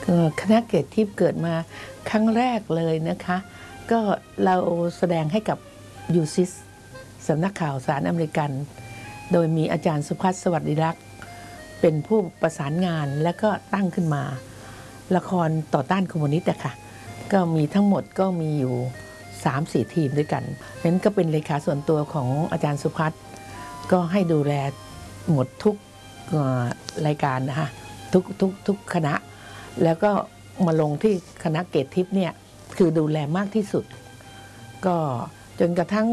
คณะเกตทิพย์เกิดมาครั้งแรกเลยนะคะก็เราแสดงให้กับยูซิสสำนักข่าวสารอเมริกันโดยมีอาจารย์สุภัสสวัสดิรักษ์เป็นผู้ประสานงานและก็ตั้งขึ้นมาละครต่อต้านคอมมิวนิสต์อะค่ะก็มีทั้งหมดก็มีอยู่ 3-4 ทีมด้วยกันนั้นก็เป็นเลขาส่วนตัวของอาจารย์สุภัสก็ให้ดูแลหมดทุกรายการนะคะทุกคณะแล้วก็มาลงที่คณะเกตทิพย์เนี่ยคือดูแลมากที่สุดก็จนกระทั่ง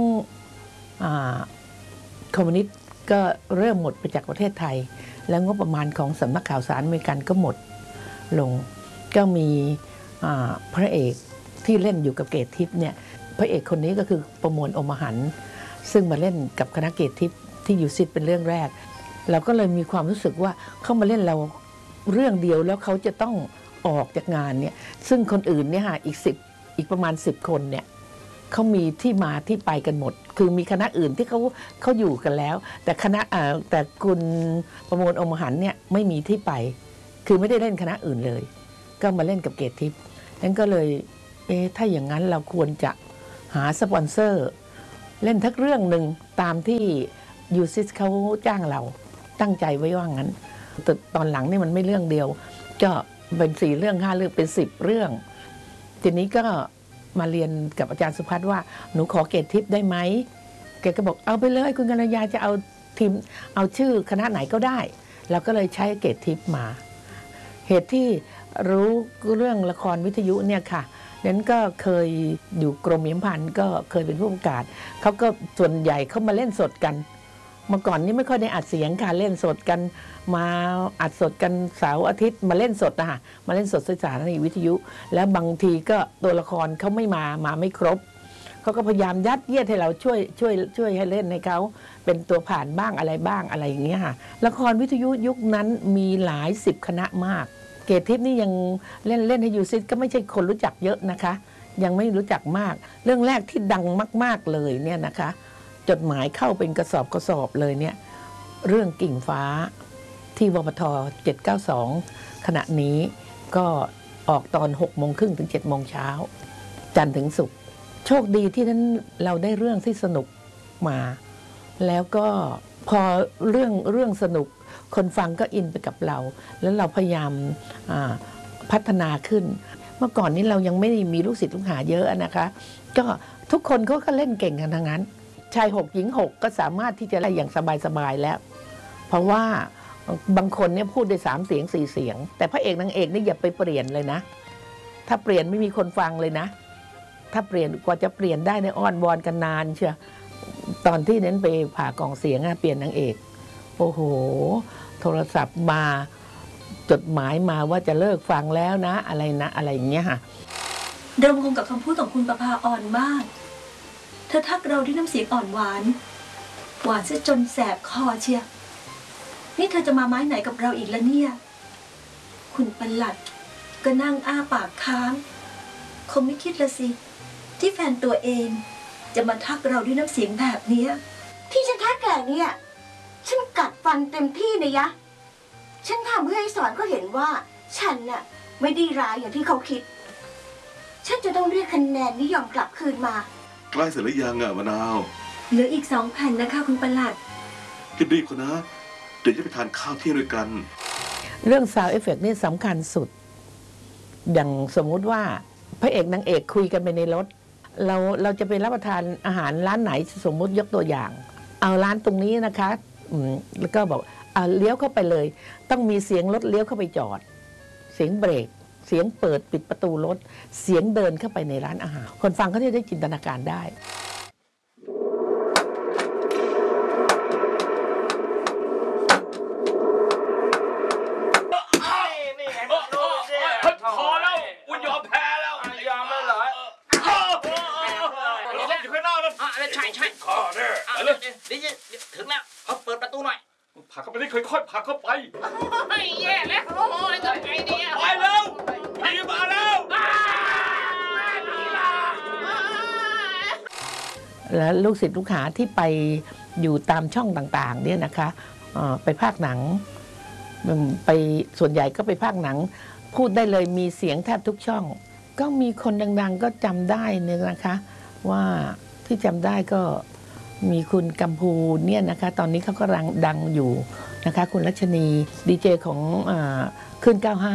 คอมมิวนิสต์ก็เริ่มหมดไปจากประเทศไทยแล้วงบประมาณของสำนักข่าวสารอเมริกันก็หมดลงก็มีพระเอกที่เล่นอยู่กับเกตทิพย์เนี่ยพระเอกคนนี้ก็คือประมวลอมหันต์ซึ่งมาเล่นกับคณะเกตทิพย์ที่ยูซิสเป็นเรื่องแรกเราก็เลยมีความรู้สึกว่าเขามาเล่นเราเรื่องเดียวแล้วเขาจะต้องออกจากงานเนี่ยซึ่งคนอื่นเนี่ยอีกประมาณ10 คนเนี่ยเขามีที่มาที่ไปกันหมดคือมีคณะอื่นที่เขาอยู่กันแล้วแต่แต่คุณประมวลอมหันต์เนี่ยไม่มีที่ไปคือไม่ได้เล่นคณะอื่นเลยก็มาเล่นกับเกตทิพย์นั้นก็เลยถ้าอย่างนั้นเราควรจะหาสปอนเซอร์เล่นทักเรื่องหนึ่งตามที่ยูซิสเขาจ้างเราตั้งใจไว้ว่างั้นแต่ตอนหลังนี่มันไม่เรื่องเดียวก็เป็น4 เรื่อง 5 เรื่องเป็น10 เรื่องทีนี้ก็มาเรียนกับอาจารย์สุภัสว่าหนูขอเกตทิพย์ได้ไหมแกก็บอกเอาไปเลยคุณกัญญาจะเอาทีมเอาชื่อคณะไหนก็ได้เราก็เลยใช้เกตทิพย์มาเหตุที่รู้เรื่องละครวิทยุเนี่ยค่ะนั้นก็เคยอยู่กรมสัมพันธ์ก็เคยเป็นผู้ประกาศเขาก็ส่วนใหญ่เขามาเล่นสดกันเมื่อก่อนนี้ไม่ค่อยได้อัดเสียงค่ะเล่นสดกันมาอัดสดกันเสาร์อาทิตย์มาเล่นสดนะคะมาเล่นสดสถานีวิทยุแล้วบางทีก็ตัวละครเขาไม่มาไม่ครบเขาก็พยายามยัดเยียดให้เราช่วยให้เล่นให้เขาเป็นตัวผ่านบ้างอะไรบ้างอะไรอย่างเงี้ยค่ะละครวิทยุยุคนั้นมีหลาย10 คณะมากเกตทิพย์นี่ยังเล่นให้ยูซิสก็ไม่ใช่คนรู้จักเยอะนะคะยังไม่รู้จักมากเรื่องแรกที่ดังมากๆเลยเนี่ยนะคะจดหมายเข้าเป็นกระสอบเลยเนี่ยเรื่องกิ่งฟ้าที่วปท792ขณะนี้ก็ออกตอน6:30 ถึง 7:00 เช้าจันทร์ถึงศุกร์โชคดีที่นั้นเราได้เรื่องที่สนุกมาแล้วก็พอเรื่องสนุกคนฟังก็อินไปกับเราแล้วเราพยายามพัฒนาขึ้นเมื่อก่อนนี้เรายังไม่มีลูกศิษย์ลูกหาเยอะนะคะก็ทุกคนก็เล่นเก่งกันทั้งนั้นชาย6หญิง6ก็สามารถที่จะเล่นอย่างสบายๆแล้วเพราะว่าบางคนเนี่ยพูดได้3 เสียง 4 เสียงแต่พระเอกนางเอกนี่อย่าไปเปลี่ยนเลยนะถ้าเปลี่ยนไม่มีคนฟังเลยนะถ้าเปลี่ยนกว่าจะเปลี่ยนได้ในอ้อนวอนกันนานเชียวตอนที่เน้นไปผ่ากล่องเสียงเปลี่ยนนางเอกโอ้โหโทรศัพท์มาจดหมายมาว่าจะเลิกฟังแล้วนะอะไรอย่างเงี้ยค่ะเรางงกับคำพูดของคุณประภาอ่อนมากเธอทักเราด้วยน้ำเสียงอ่อนหวานซะจนแสบคอเชียนี่เธอจะมาไม้ไหนกับเราอีกแล้วเนี่ยคุณปลัดก็นั่งอ้าปากค้างคงไม่คิดละสิที่แฟนตัวเองจะมาทักเราด้วยน้ำเสียงแบบนี้ที่ฉันทักแกเนี่ยฉันกัดฟันเต็มที่นะยะฉันทำเพื่อให้สอนก็เห็นว่าฉันน่ะไม่ได้ร้ายอย่างที่เขาคิดฉันจะต้องเรียกคะแนนนิยมกลับคืนมาใกล้เสร็จหรือยังอะมะนาวเหลืออีก2 แผ่นนะคะคุณปลัดรีบๆนะเดี๋ยวจะไปทานข้าวเที่ยงด้วยกันเรื่อง Sound Effect นี่สำคัญสุดอย่างสมมุติว่าพระเอกนางเอกคุยกันไปในรถเราจะไปรับประทานอาหารร้านไหนสมมุติยกตัวอย่างเอาร้านตรงนี้นะคะแล้วก็บอกเลี้ยวเข้าไปเลยต้องมีเสียงรถเลี้ยวเข้าไปจอดเสียงเบรกเสียงเปิดปิดประตูรถเสียงเดินเข้าไปในร้านอาหารคนฟังเขาจะได้จินตนาการได้พอแล้วกูยอมแพ้แล้วยอมแล้วเหรอเราอยู่ข้างนอกนะใช่ข้อเนี่ยถึงแล้วเขาเปิดประตูหน่อยผลักเข้าไปได้ค่อยๆผลักเข้าไปไม่แย่แล้วโอ้ยจะไงเนี่ยไปแล้วผีมาแล้วและลูกศิษย์ลูกหาที่ไปอยู่ตามช่องต่างๆเนี่ยนะคะไปภาคหนังไปส่วนใหญ่ก็ไปภาคหนังพูดได้เลยมีเสียงแทบทุกช่อง ก็มีคนดังๆก็จำได้เนี่ยนะคะว่าที่จำได้ก็มีคุณกัมพูเนี่ยนะคะตอนนี้เขาก็ดังอยู่นะคะคุณรัชนีดีเจของขึ้น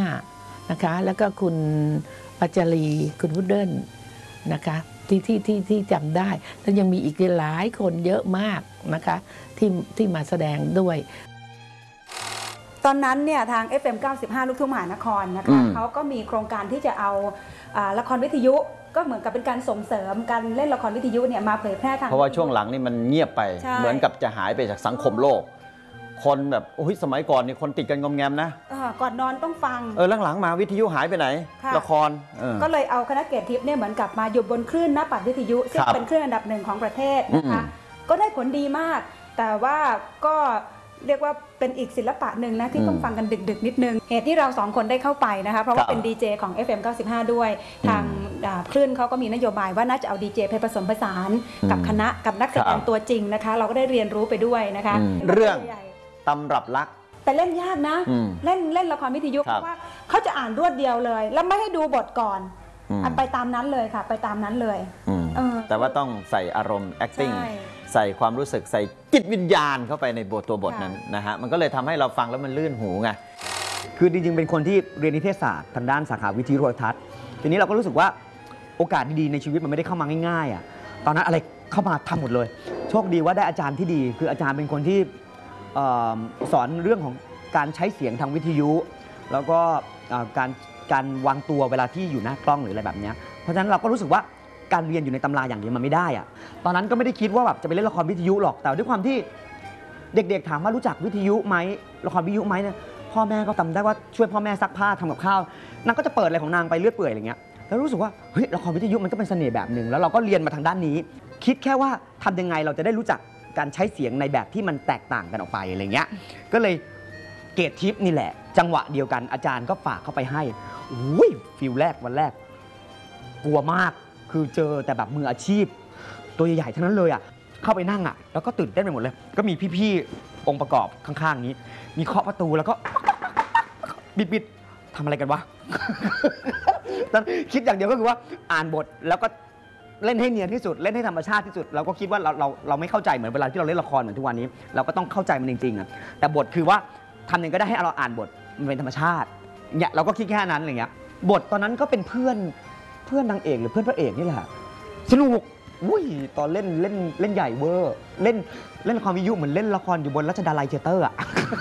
95นะคะแล้วก็คุณปัจจารีคุณพุดเดิ้ลนะคะที่จำได้แล้วยังมีอีกหลายคนเยอะมากนะคะที่มาแสดงด้วยตอนนั้นเนี่ยทาง FM 95 ลูกทุ่งมหานครนะคะเขาก็มีโครงการที่จะเอาละครวิทยุก็เหมือนกับเป็นการส่งเสริมการเล่นละครวิทยุเนี่ยมาเผยแพร่ทางเพราะว่าช่วงหลังนี่มันเงียบไปเหมือนกับจะหายไปจากสังคมโลกคนแบบโอ้ยสมัยก่อนนี่คนติดกันงอมแงมนะก่อนนอนต้องฟังหลังๆมาวิทยุหายไปไหนละครก็เลยเอาคณะเกตทิพย์เนี่ยเหมือนกับมาอยู่บนคลื่นหน้าปัดวิทยุซึ่งเป็นคลื่นอันดับ1ของประเทศนะคะก็ได้ผลดีมากแต่ว่าก็เรียกว่าเป็นอีกศิลปะหนึ่งนะที่ต้องฟังกันดึกๆนิดนึงเหตุที่เรา2คนได้เข้าไปนะคะเพราะว่าเป็นดีเจของ FM 95 ด้วยทางคลื่นเขาก็มีนโยบายว่าน่าจะเอาดีเจไปผสมผสานกับคณะกับนักแสดงตัวจริงนะคะเราก็ได้เรียนรู้ไปด้วยนะคะเรื่องตำรับรักแต่เล่นยากนะเล่นละครวิทยุเพราะว่าเขาจะอ่านรวดเดียวเลยแล้วไม่ให้ดูบทก่อนไปตามนั้นเลยค่ะไปตามนั้นเลยแต่ว่าต้องใส่อารมณ์ acting ใส่ความรู้สึกใส่จิตวิญญาณเข้าไปในตัวบทนั้นนะฮะมันก็เลยทำให้เราฟังแล้วมันลื่นหูไงคือจริงๆเป็นคนที่เรียนนิเทศศาสตร์ทางด้านสาขาวิทยุโทรทัศน์ทีนี้เราก็รู้สึกว่าโอกาสดีๆในชีวิตมันไม่ได้เข้ามาง่ายๆอ่ะตอนนั้นอะไรเข้ามาทำหมดเลยโชคดีว่าได้อาจารย์ที่ดีคืออาจารย์เป็นคนที่สอนเรื่องของการใช้เสียงทางวิทยุแล้วก็การวางตัวเวลาที่อยู่หน้ากล้องหรืออะไรแบบนี้เพราะฉะนั้นเราก็รู้สึกว่าการเรียนอยู่ในตำราอย่างเดียวมันไม่ได้อะตอนนั้นก็ไม่ได้คิดว่าแบบจะไปเล่นละครวิทยุหรอกแต่ด้วยความที่เด็กๆถามว่ารู้จักวิทยุไหมละครวิทยุไหมเนี่ยพ่อแม่ก็จำได้ว่าช่วยพ่อแม่ซักผ้าทำกับข้าวนางก็จะเปิดอะไรของนางไปเรื่อยเปื่อยอะไรเงี้ยแล้วรู้สึกว่าเฮ้ยละครวิทยุมันก็เป็นเสน่ห์แบบหนึ่งแล้วเราก็เรียนมาทางด้านนี้คิดแค่ว่าทำยังไงเราจะได้รู้จักการใช้เสียงในแบบที่มันแตกต่างกันออกไปอะไรเงี้ยก็เลยเกตทิปนี่แหละจังหวะเดียวกันอาจารย์ก็ฝากเข้าไปให้อุ้ยฟิลแรกวันแรกกลัวมากคือเจอแต่แบบมืออาชีพตัวใหญ่ๆทั้งนั้นเลยอ่ะเข้าไปนั่งอ่ะแล้วก็ตื่นเต้นไปหมดเลยก็มีพี่ๆองค์ประกอบข้างๆนี้มีเคาะประตูแล้วก็บิดทำอะไรกันวะตอนคิดอย่างเดียวก็คือว่าอ่านบทแล้วก็เล่นให้เนียนที่สุดเล่นให้ธรรมชาติที่สุดเราก็คิดว่าเราไม่เข้าใจเหมือนเวลาที่เราเล่นละครเหมือนทุกวันนี้เราก็ต้องเข้าใจมันจริงๆอ่ะแต่บทคือว่าทำยังไงก็ได้ให้เราอ่านบทมันเป็นธรรมชาติเนี่ยเราก็คิดแค่นั้นอะไรเงี้ยบทตอนนั้นก็เป็นเพื่อนนางเอกหรือเพื่อนพระเอกนี่แหละสนุกอุ้ยตอนเล่นใหญ่เวอร์เล่นละครวิทยุเหมือนเล่นละครอยู่บนรัชดาลัยเทเตอร์อ่ะ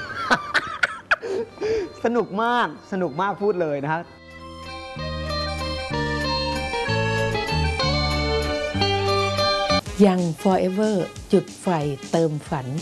สนุกมากพูดเลยนะฮะยัง forever จุดไฟเติมฝัน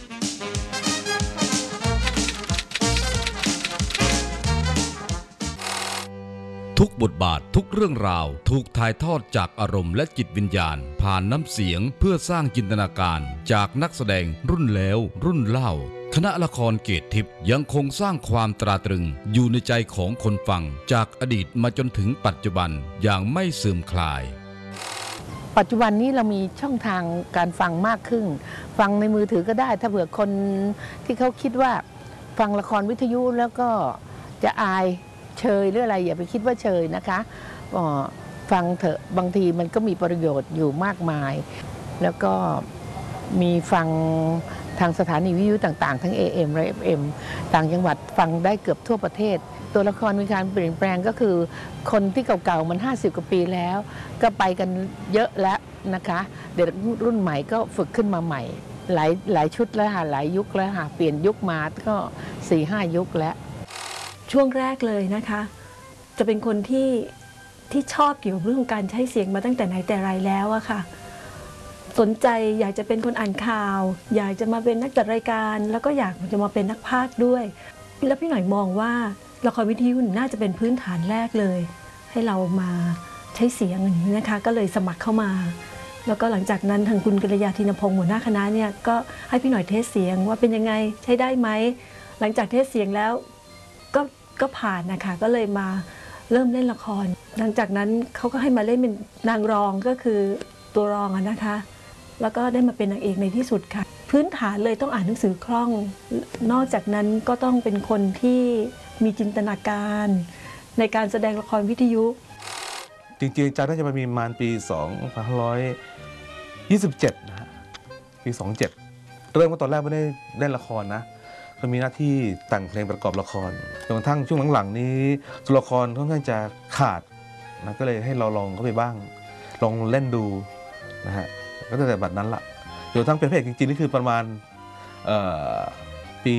ทุกบทบาททุกเรื่องราวถูกถ่ายทอดจากอารมณ์และจิตวิญญาณผ่านน้ำเสียงเพื่อสร้างจินตนาการจากนักแสดงรุ่นแล้วรุ่นเล่าคณะละครเกตทิพย์ยังคงสร้างความตราตรึงอยู่ในใจของคนฟังจากอดีตมาจนถึงปัจจุบันอย่างไม่เสื่อมคลายปัจจุบันนี้เรามีช่องทางการฟังมากขึ้นฟังในมือถือก็ได้ถ้าเผื่อคนที่เขาคิดว่าฟังละครวิทยุแล้วก็จะอายเชยหรืออะไรอย่าไปคิดว่าเชยนะคะฟังเถอะบางทีมันก็มีประโยชน์อยู่มากมายแล้วก็มีฟังทางสถานีวิทยุต่างๆทั้ง AM และ FM ต่างจังหวัดฟังได้เกือบทั่วประเทศตัวละครมีการเปลี่ยนแปลงก็คือคนที่เก่าๆมัน50 กว่าปีแล้วก็ไปกันเยอะแล้วนะคะเด็กรุ่นใหม่ก็ฝึกขึ้นมาใหม่หลายชุดแล้วค่ะหลายยุคแล้วค่ะเปลี่ยนยุคมาก็ 4-5 ยุคแล้วช่วงแรกเลยนะคะจะเป็นคนที่ชอบเกี่ยวกับเรื่องการใช้เสียงมาตั้งแต่ไหนแต่ไรแล้วอะค่ะสนใจอยากจะเป็นคนอ่านข่าวอยากจะมาเป็นนักจัดรายการแล้วก็อยากจะมาเป็นนักพากย์ด้วยแล้วพี่หน่อยมองว่าละครวิทยุน่าจะเป็นพื้นฐานแรกเลยให้เรามาใช้เสียงอย่างนี้นะคะก็เลยสมัครเข้ามาแล้วก็หลังจากนั้นทางคุณกัลยาธินพงศ์หัวหน้าคณะเนี่ยก็ให้พี่หน่อยเทสเสียงว่าเป็นยังไงใช้ได้ไหมหลังจากเทสเสียงแล้วก็ผ่านนะคะก็เลยมาเริ่มเล่นละครหลังจากนั้นเขาก็ให้มาเล่นเป็นนางรองก็คือตัวรองนะคะแล้วก็ได้มาเป็นนางเอกในที่สุดค่ะพื้นฐานเลยต้องอ่านหนังสือคล่องนอกจากนั้นก็ต้องเป็นคนที่มีจินตนาการในการแสดงละครวิทยุจริงๆจะน่าจะมามีประมาณปี2527นะฮะปี27เริ่มก็ตอนแรกไม่ได้เล่นละครนะก็มีหน้าที่แต่งเพลงประกอบละครจนกระทั่งช่วงหลังๆนี้ตัวละครค่อนข้างจะขาดนะก็เลยให้เราลองเข้าไปบ้างลองเล่นดูนะฮะก็ตั้งแต่บัดนั้นละจนกระทั่งเป็นพระเอกจริงๆนี่คือประมาณปี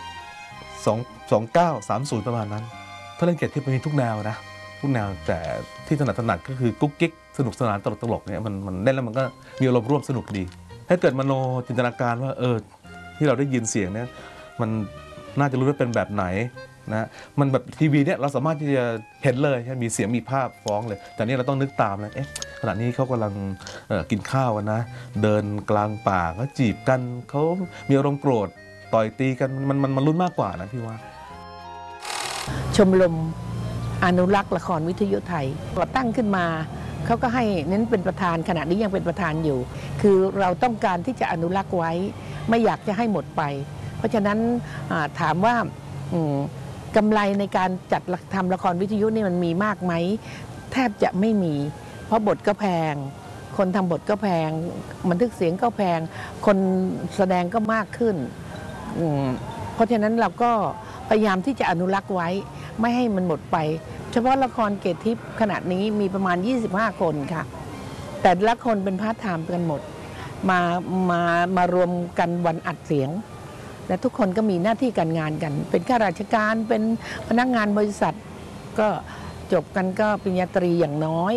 2930ประมาณนั้นถ้าเล่นเกตที่มันมีทุกแนวนะทุกแนวแต่ที่ถนัดก็คือกุ๊กกิ๊กสนุกสนานตลกเนี่ยมันเล่นแล้วมันก็มีอารมณ์ร่วมสนุกดีถ้าเกิดมโนจินตนาการว่าที่เราได้ยินเสียงเนี่ยมันน่าจะรู้ว่าเป็นแบบไหนนะมันแบบทีวีเนี่ยเราสามารถที่จะเห็นเลยมีเสียงมีภาพฟ้องเลยแต่นี่เราต้องนึกตามเลยขณะนี้เขากำลังกินข้าวกันนะเดินกลางป่าเขาจีบกันเขามีอารมณ์โกรธต่อยตีกันมันลุ้นมากกว่านะพี่ว่าชมรมอนุรักษ์ละครวิทยุไทยก่อตั้งขึ้นมาเขาก็ให้เน้นเป็นประธานขณะนี้ยังเป็นประธานอยู่คือเราต้องการที่จะอนุรักษ์ไว้ไม่อยากจะให้หมดไปเพราะฉะนั้นถามว่ากำไรในการจัดทำละครวิทยุนี่มันมีมากไหมแทบจะไม่มีเพราะบทก็แพงคนทำบทก็แพงบันทึกเสียงก็แพงคนแสดงก็มากขึ้นเพราะฉะนั้นเราก็พยายามที่จะอนุรักษ์ไว้ไม่ให้มันหมดไปเฉพาะละครเกตทิพย์ขณะนี้มีประมาณ25คนค่ะแต่ละคนเป็นพาร์ทไทม์กันหมดมารวมกันวันอัดเสียงและทุกคนก็มีหน้าที่การงานกันเป็นข้าราชการเป็นพนักงานบริษัทก็จบกันก็ปริญญาตรีอย่างน้อย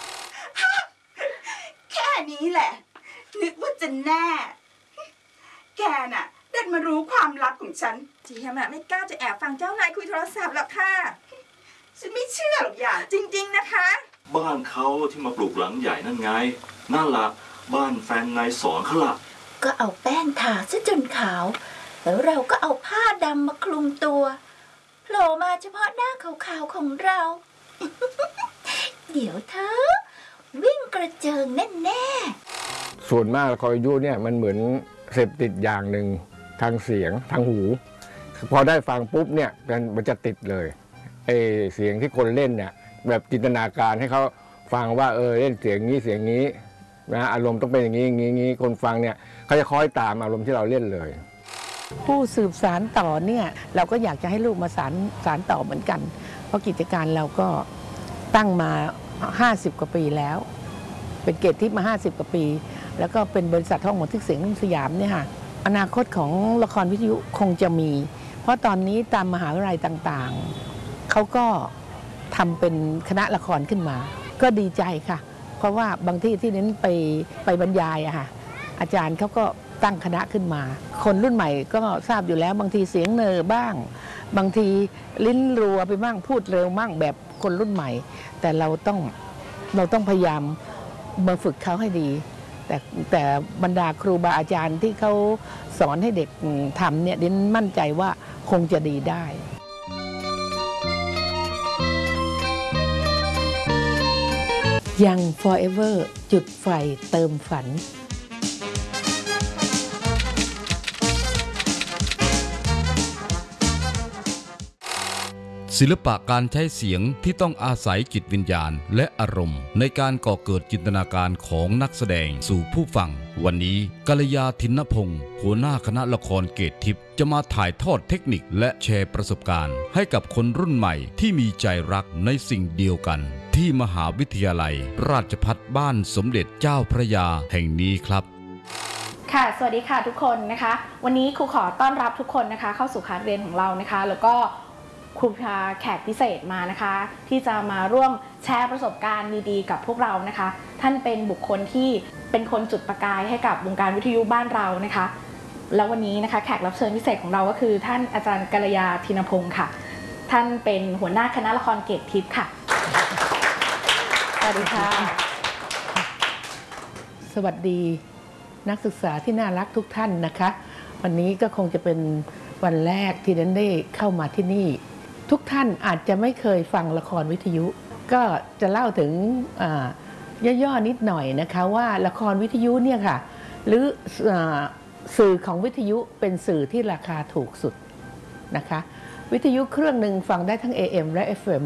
แค่นี้แหละนึกว่าจะแน่แกน่ะดันมารู้ความลับของฉันเจียมไม่กล้าจะแอบฟังเจ้านายคุยโทรศัพท์หรอกค่ะฉันไม่เชื่อหรอกอย่าจริงๆนะคะบ้านเขาที่มาปลูกหลังใหญ่นั่นไงนั่นล่ะบ้านแฟนนายสอนเขาล่ะก็เอาแป้งทาซะจนขาวแล้วเราก็เอาผ้าดำมาคลุมตัวโผล่มาเฉพาะหน้าขาวๆของเรา เดี๋ยวเธอวิ่งกระเจิงแน่ๆส่วนมากละครวิทยุเนี่ยมันเหมือนเสพติดอย่างหนึ่งทางเสียงทางหูพอได้ฟังปุ๊บเนี่ยมันจะติดเลยเสียงที่คนเล่นเนี่ยแบบจินตนาการให้เขาฟังว่าเล่นเสียงนี้เสียงนี้นะอารมณ์ต้องเป็นอย่างนี้อย่างนี้คนฟังเนี่ยเขาจะคอยตามอารมณ์ที่เราเล่นเลยผู้สืบสารต่อเนี่ยเราก็อยากจะให้ลูกมาสารต่อเหมือนกันเพราะกิจการเราก็ตั้งมา50กว่าปีแล้วเป็นเกตทิพย์มา50กว่าปีแล้วก็เป็นบริษัทห้องบันทึกเสียงรุ่งสยามเนี่ยค่ะอนาคตของละครวิทยุคงจะมีเพราะตอนนี้ตามมหาวิทยาลัยต่างๆเขาก็ทำเป็นคณะละครขึ้นมาก็ดีใจค่ะเพราะว่าบางที่เน้นไปบรรยายอะค่ะอาจารย์เขาก็ตั้งคณะขึ้นมาคนรุ่นใหม่ก็ทราบอยู่แล้วบางทีเสียงเนอบ้างบางทีลิ้นรัวไปบ้างพูดเร็วบ้างแบบคนรุ่นใหม่แต่เราต้องพยายามมาฝึกเขาให้ดีแต่บรรดาครูบาอาจารย์ที่เขาสอนให้เด็กทำเนี่ยดิฉันมั่นใจว่าคงจะดีได้ยัง Forever จุดไฟเติมฝันศิลปะการใช้เสียงที่ต้องอาศัยจิตวิญญาณและอารมณ์ในการก่อเกิดจินตนาการของนักแสดงสู่ผู้ฟังวันนี้กัลยาทินพงศ์หัวหน้าคณะละครเกตทิพย์จะมาถ่ายทอดเทคนิคและแชร์ประสบการณ์ให้กับคนรุ่นใหม่ที่มีใจรักในสิ่งเดียวกันที่มหาวิทยาลัยราชภัฏบ้านสมเด็จเจ้าพระยาแห่งนี้ครับค่ะสวัสดีค่ะทุกคนนะคะวันนี้ครูขอต้อนรับทุกคนนะคะเข้าสู่คลาสเรียนของเรานะคะแล้วก็ครูพาแขกพิเศษมานะคะที่จะมาร่วมแชร์ประสบการณ์ดีๆกับพวกเรานะคะท่านเป็นบุคคลที่เป็นคนจุดประกายให้กับวงการวิทยุบ้านเรานะคะแล้ววันนี้นะคะแขกรับเชิญพิเศษของเราก็คือท่านอาจารย์กัลยาทินพงศ์ค่ะท่านเป็นหัวหน้าคณะละครเกตทิพย์ค่ะสวัสดีค่ะสวัสดีนักศึกษาที่น่ารักทุกท่านนะคะวันนี้ก็คงจะเป็นวันแรกที่ฉันได้เข้ามาที่นี่ทุกท่านอาจจะไม่เคยฟังละครวิทยุก็จะเล่าถึงย่อๆนิดหน่อยนะคะว่าละครวิทยุเนี่ยค่ะหรือสื่อของวิทยุเป็นสื่อที่ราคาถูกสุดนะคะวิทยุเครื่องหนึ่งฟังได้ทั้ง AM และ FM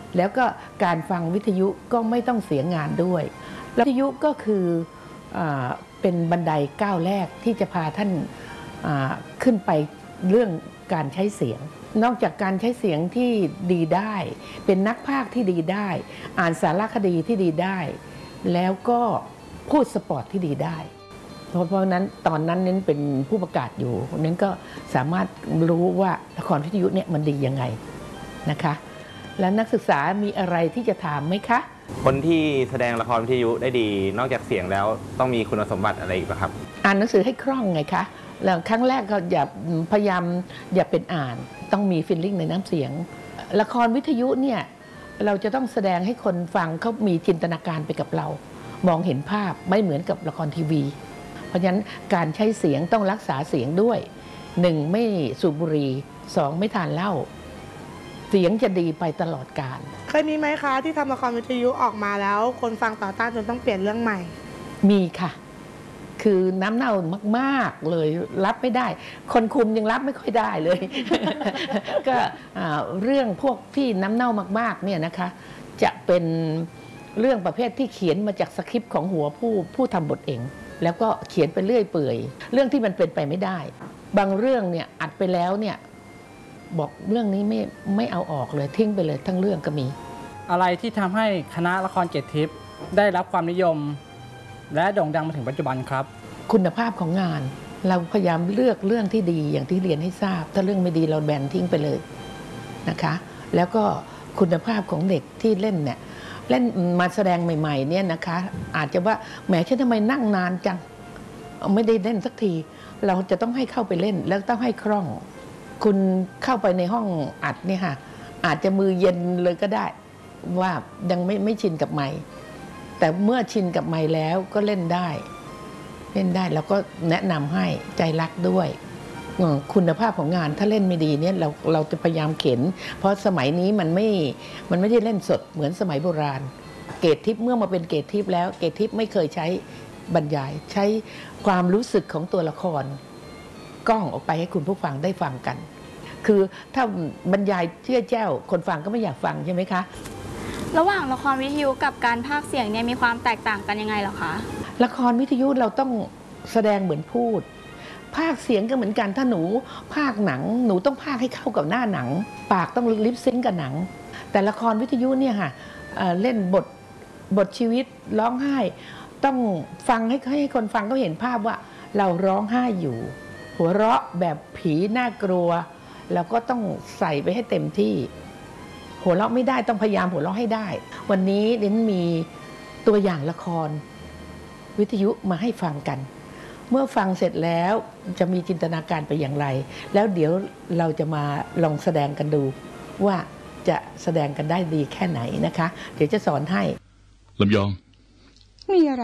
แล้วก็การฟังวิทยุก็ไม่ต้องเสียงานด้วยวิทยุก็คือเป็นบันไดก้าวแรกที่จะพาท่านขึ้นไปเรื่องการใช้เสียงนอกจากการใช้เสียงที่ดีได้เป็นนักพากย์ที่ดีได้อ่านสารคดีที่ดีได้แล้วก็พูดสปอร์ตที่ดีได้เพราะนั้นตอนนั้นเน้นเป็นผู้ประกาศอยู่นั้นก็สามารถรู้ว่าละครวิทยุเนี่ยมันดียังไงนะคะแล้วนักศึกษามีอะไรที่จะถามไหมคะคนที่แสดงละครวิทยุได้ดีนอกจากเสียงแล้วต้องมีคุณสมบัติอะไรอีกครับอ่านหนังสือให้คล่องไงคะแล้วครั้งแรกก็อย่าพยายามอย่าเป็นอ่านต้องมีฟีลลิ่งในน้ำเสียงละครวิทยุเนี่ยเราจะต้องแสดงให้คนฟังเขามีจินตนาการไปกับเรามองเห็นภาพไม่เหมือนกับละครทีวีเพราะฉะนั้นการใช้เสียงต้องรักษาเสียงด้วย 1. ไม่สูบบุหรี่ 2. ไม่ทานเหล้าเสียงจะดีไปตลอดกาลเคยมีไหมคะที่ทำละครวิทยุออกมาแล้วคนฟังต่อต้านจนต้องเปลี่ยนเรื่องใหม่มีค่ะคือน้ำเน่ามากๆเลยรับไม่ได้คนคุมยังรับไม่ค่อยได้เลย ก็เรื่องพวกที่น้ำเน่ามากๆเนี่ยนะคะจะเป็นเรื่องประเภทที่เขียนมาจากสคริปต์ของหัวผู้ทำบทเองแล้วก็เขียนไปเรื่อยเปื่อยเรื่องที่มันเป็นไปไม่ได้บางเรื่องเนี่ยอัดไปแล้วเนี่ยบอกเรื่องนี้ไม่เอาออกเลยทิ้งไปเลยทั้งเรื่องก็มีอะไรที่ทำให้คณะละครเกตทิพย์ได้รับความนิยมและโด่งดังมาถึงปัจจุบันครับคุณภาพของงานเราพยายามเลือกเรื่องที่ดีอย่างที่เรียนให้ทราบถ้าเรื่องไม่ดีเราแบนทิ้งไปเลยนะคะแล้วก็คุณภาพของเด็กที่เล่นเนี่ยเล่นมาแสดงใหม่ๆเนี่ยนะคะอาจจะว่าแหมฉันทำไมนั่งนานจังไม่ได้เล่นสักทีเราจะต้องให้เข้าไปเล่นแล้วต้องให้คล่องคุณเข้าไปในห้องอัดเนี่ยค่ะอาจจะมือเย็นเลยก็ได้ว่ายังไม่ชินกับไมค์แต่เมื่อชินกับไมค์แล้วก็เล่นได้เราก็แนะนำให้ใจรักด้วยคุณภาพของงานถ้าเล่นไม่ดีเนี่ยเราจะพยายามเข็นเพราะสมัยนี้มันไม่ได้เล่นสดเหมือนสมัยโบราณเกตทิพย์เมื่อมาเป็นเกตทิพย์แล้วเกตทิพย์ไม่เคยใช้บรรยายใช้ความรู้สึกของตัวละครกล้องออกไปให้คุณผู้ฟังได้ฟังกันคือถ้าบรรยายเชื่อแจ้วคนฟังก็ไม่อยากฟังใช่ไหมคะระหว่างละครวิทยุกับการพากย์เสียงเนี่ยมีความแตกต่างกันยังไงเหรอคะละครวิทยุเราต้องแสดงเหมือนพูดพากย์เสียงก็เหมือนกันถ้าหนูพากย์หนังหนูต้องพากย์ให้เข้ากับหน้าหนังปากต้องลิปซิงค์กับหนังแต่ละครวิทยุเนี่ยค่ะเล่นบทชีวิตร้องไห้ต้องฟังให้คนฟังเขาเห็นภาพว่าเราร้องไห้อยู่หัวเราะแบบผีน่ากลัวเราก็ต้องใส่ไปให้เต็มที่หัวเราะไม่ได้ต้องพยายามหัวเราะให้ได้วันนี้เรนมีตัวอย่างละครวิทยุมาให้ฟังกันเมื่อฟังเสร็จแล้วจะมีจินตนาการไปอย่างไรแล้วเดี๋ยวเราจะมาลองแสดงกันดูว่าจะแสดงกันได้ดีแค่ไหนนะคะเดี๋ยวจะสอนให้ลำยองมีอะไร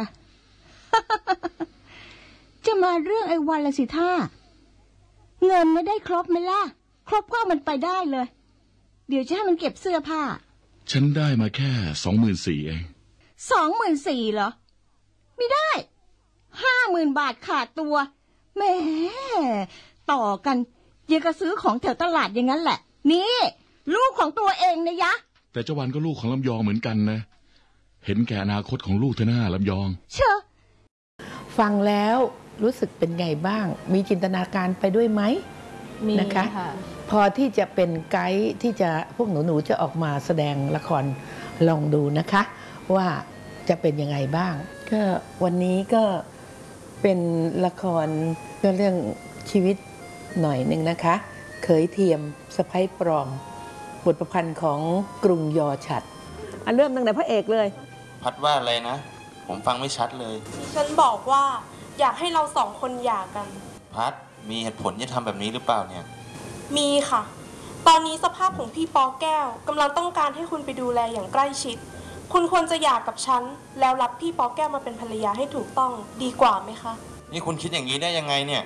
จะมาเรื่องไอ้วันละสิท่าเงินไม่ได้ครบไหมล่ะครบก็มันไปได้เลยเดี๋ยวจะให้มันเก็บเสื้อผ้าฉันได้มาแค่24,000 เอง 24,000เหรอไม่ได้50,000 บาทขาดตัวแหมต่อกันยังก็ซื้อของแถวตลาดอย่างนั้นแหละนี่ลูกของตัวเองนะยะแต่เจ้าวันก็ลูกของลำยองเหมือนกันนะเห็นแก่อนาคตของลูกเธอหน้าลำยองเชื่อฟังแล้วรู้สึกเป็นไงบ้างมีจินตนาการไปด้วยไหมนะคะพอที่จะเป็นไกด์ที่จะพวกหนูจะออกมาแสดงละครลองดูนะคะว่าจะเป็นยังไงบ้างก็วันนี้ก็เป็นละครเรื่องชีวิตหน่อยหนึ่งนะคะเขยเทียมสะใภ้ปลอมบทประพันธ์ของกรุงยอฉัตรเริ่มตั้งแต่พระเอกเลยพัดว่าอะไรนะผมฟังไม่ชัดเลยฉันบอกว่าอยากให้เราสองคนหย่ากันพัดมีเหตุผลที่ทำแบบนี้หรือเปล่าเนี่ยมีค่ะตอนนี้สภาพของพี่ปอแก้วกำลังต้องการให้คุณไปดูแลอย่างใกล้ชิดคุณควรจะหย่ากับฉันแล้วรับพี่ปอแก้วมาเป็นภรรยาให้ถูกต้องดีกว่าไหมคะนี่คุณคิดอย่างนี้ได้ยังไงเนี่ย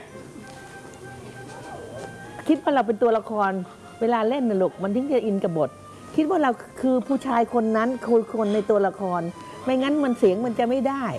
คิดว่าเราเป็นตัวละครเวลาเล่นนะลูกมันถึงจะอินกับบทคิดว่าเราคือผู้ชายคนนั้นคือคนในตัวละครไม่งั้นมันเสียงมันจะไม่ได้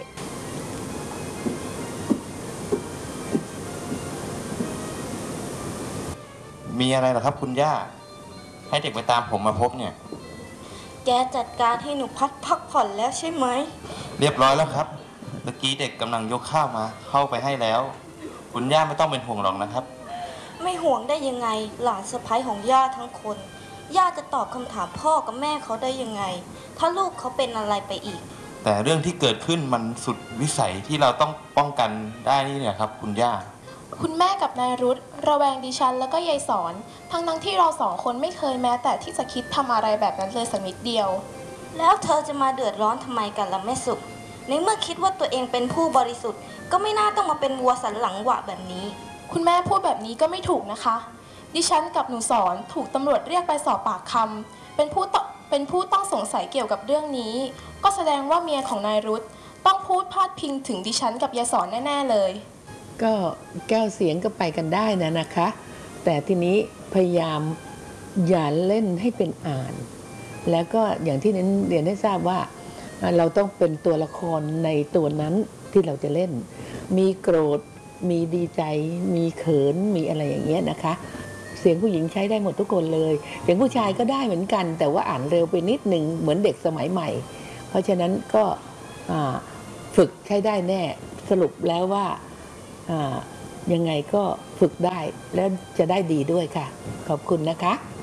มีอะไรเหรอครับคุณย่าให้เด็กไปตามผมมาพบเนี่ยแกจัดการให้หนูพักผ่อนแล้วใช่ไหมเรียบร้อยแล้วครับเมื่อกี้เด็กกำลังยกข้าวมาเข้าไปให้แล้ว คุณย่าไม่ต้องเป็นห่วงหรอกนะครับไม่ห่วงได้ยังไงหลานสะใภ้ของย่าทั้งคนย่าจะตอบคำถามพ่อกับแม่เขาได้ยังไงถ้าลูกเขาเป็นอะไรไปอีกแต่เรื่องที่เกิดขึ้นมันสุดวิสัยที่เราต้องป้องกันได้นี่เนี่ยครับคุณย่าคุณแม่กับนายรุธระแวงดิฉันแล้วก็ยายสอนทั้งที่เราสองคนไม่เคยแม้แต่ที่จะคิดทำอะไรแบบนั้นเลยสักนิดเดียวแล้วเธอจะมาเดือดร้อนทำไมกันล่ะแม่สุขในเมื่อคิดว่าตัวเองเป็นผู้บริสุทธิ์ก็ไม่น่าต้องมาเป็นวัวสันหลังหวะแบบนี้คุณแม่พูดแบบนี้ก็ไม่ถูกนะคะดิฉันกับหนูสอนถูกตำรวจเรียกไปสอบปากคำเป็นผู้ต้องสงสัยเกี่ยวกับเรื่องนี้ก็แสดงว่าเมียของนายรุธต้องพูดพาดพิงถึงดิฉันกับยายสอนแน่ๆเลยก็แก้วเสียงก็ไปกันได้นะคะ แต่ทีนี้พยายามอย่าเล่นให้เป็นอ่านแล้วก็อย่างที่นั้นเรียนให้ทราบว่าเราต้องเป็นตัวละครในตัวนั้นที่เราจะเล่นมีโกรธมีดีใจมีเขินมีอะไรอย่างเงี้ยนะคะเสียงผู้หญิงใช้ได้หมดทุกคนเลยเสียงผู้ชายก็ได้เหมือนกันแต่ว่าอ่านเร็วไปนิดนึงเหมือนเด็กสมัยใหม่เพราะฉะนั้นก็ฝึกใช้ได้แน่สรุปแล้วว่ายังไงก็ฝึกได้แล้วจะได้ดีด้วยค่ะขอบคุณนะคะ